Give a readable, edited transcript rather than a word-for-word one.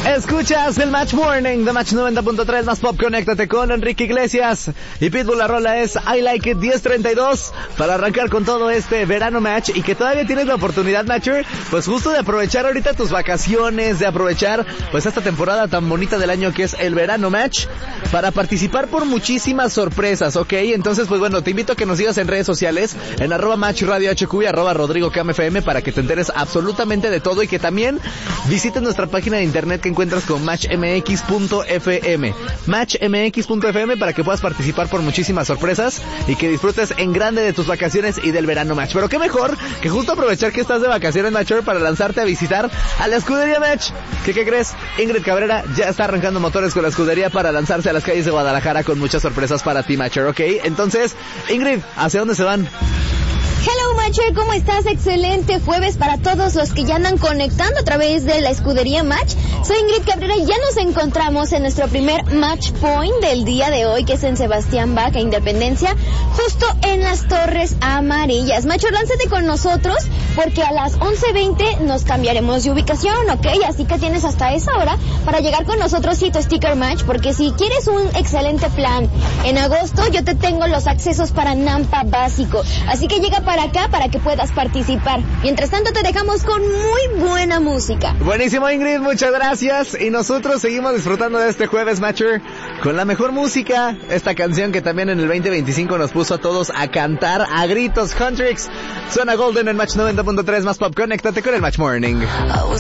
Escuchas el Match Morning de Match 90.3 más pop. Conéctate con Enrique Iglesias y Pitbull. La rola es I Like It 10:32 para arrancar con todo este verano match, y que todavía tienes la oportunidad, Matcher, pues justo de aprovechar ahorita tus vacaciones, de aprovechar pues esta temporada tan bonita del año que es el verano match, para participar por muchísimas sorpresas, ¿ok? Entonces pues bueno, te invito a que nos sigas en redes sociales, en @MatchRadioHQ y @RodrigoCamFM, para que te enteres absolutamente de todo, y que también visites nuestra página de internet que encuentras con matchmx.fm, matchmx.fm, para que puedas participar por muchísimas sorpresas y que disfrutes en grande de tus vacaciones y del verano match. Pero qué mejor que justo aprovechar que estás de vacaciones, Matcher, para lanzarte a visitar a la escudería Match. ¿Qué crees? Ingrid Cabrera ya está arrancando motores con la escudería para lanzarse a las calles de Guadalajara con muchas sorpresas para ti, Matcher, ¿ok? Entonces, Ingrid, ¿hacia dónde se van? Hello, Matcher, ¿cómo estás? Excelente jueves para todos los que ya andan conectando a través de la escudería Match. Soy Ingrid Cabrera y ya nos encontramos en nuestro primer Match Point del día de hoy, que es en Sebastián Bach, Independencia, justo en las Torres Amarillas. Matcher, lánzate con nosotros porque a las 11:20 nos cambiaremos de ubicación, ¿ok? Así que tienes hasta esa hora para llegar con nosotros y tu sticker match, porque si quieres un excelente plan en agosto, yo te tengo los accesos para Nampa básico. Así que llega para acá para que puedas participar. Mientras tanto, te dejamos con muy buena música. Buenísimo, Ingrid, muchas gracias. Y nosotros seguimos disfrutando de este jueves, Matcher, con la mejor música. Esta canción que también en el 2025 nos puso a todos a cantar a gritos. Huntrix suena Golden en Match 90.3 más pop. Conéctate con el Match Morning.